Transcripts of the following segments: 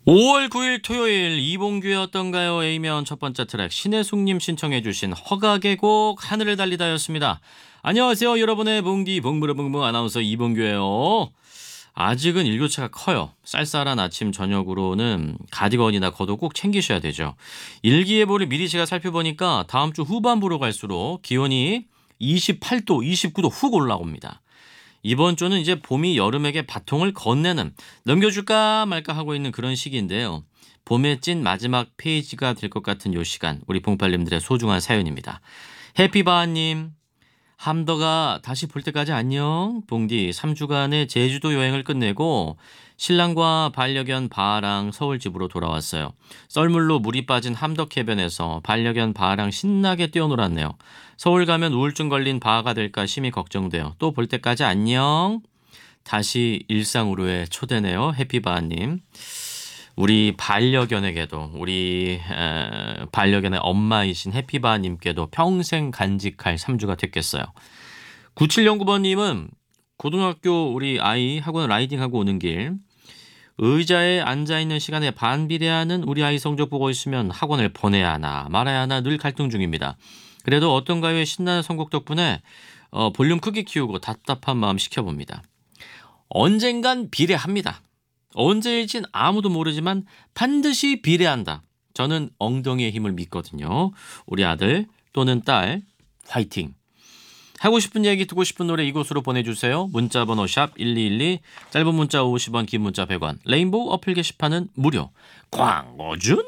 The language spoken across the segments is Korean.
5월 9일 토요일 이봉규의 어떤가요? A면 첫 번째 트랙 신혜숙님 신청해 주신 허각의 곡 하늘을 달리다였습니다. 안녕하세요 여러분의 봉디 봉무르봉무 아나운서 이봉규예요. 아직은 일교차가 커요. 쌀쌀한 아침 저녁으로는 가디건이나 겉옷 꼭 챙기셔야 되죠. 일기예보를 미리 제가 살펴보니까 다음 주 후반부로 갈수록 기온이 28도, 29도 훅 올라옵니다. 이번 주는 이제 봄이 여름에게 바통을 건네는 넘겨줄까 말까 하고 있는 그런 시기인데요. 봄에 찐 마지막 페이지가 될 것 같은 요 시간 우리 봉팔님들의 소중한 사연입니다. 해피바님 함더가 다시 볼 때까지 안녕. 봉디 3주간의 제주도 여행을 끝내고 신랑과 반려견 바아랑 서울 집으로 돌아왔어요. 썰물로 물이 빠진 함덕 해변에서 반려견 바아랑 신나게 뛰어놀았네요. 서울 가면 우울증 걸린 바아가 될까 심히 걱정돼요. 또 볼 때까지 안녕. 다시 일상으로의 초대네요. 해피바아님. 우리 반려견에게도 우리 반려견의 엄마이신 해피바님께도 평생 간직할 3주가 됐겠어요. 9709번님은 고등학교 우리 아이 학원 라이딩하고 오는 길 의자에 앉아있는 시간에 반비례하는 우리 아이 성적 보고 있으면 학원을 보내야 하나 말아야 하나 늘 갈등 중입니다. 그래도 어떤가요의 신나는 선곡 덕분에 볼륨 크게 키우고 답답한 마음 식혀봅니다. 언젠간 비례합니다. 언제일진 아무도 모르지만 반드시 비례한다. 저는 엉덩이의 힘을 믿거든요. 우리 아들 또는 딸 화이팅. 하고 싶은 얘기 듣고 싶은 노래 이곳으로 보내주세요. 문자번호 샵 1212 짧은 문자 50원 긴 문자 100원 레인보우 어플 게시판은 무료. 광고주님.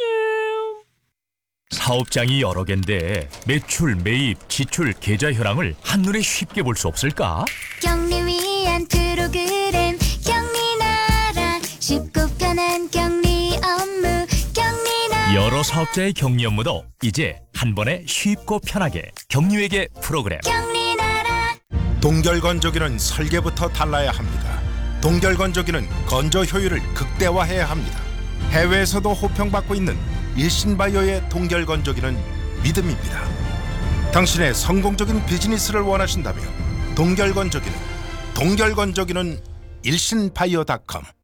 사업장이 여러 개인데 매출, 매입, 지출, 계좌 현황을 한눈에 쉽게 볼 수 없을까? 경리 위한 프로그램 경리나라 쉽고 편한 경리 업무 경리나라 여러 사업자의 격리 업무도 이제 한 번에 쉽고 편하게 경리회계 프로그램. 경리나라 동결건조기는 설계부터 달라야 합니다. 동결건조기는 건조 효율을 극대화해야 합니다. 해외에서도 호평받고 있는 일신바이오의 동결건조기는 믿음입니다. 당신의 성공적인 비즈니스를 원하신다면 동결건조기는 일신바이오닷컴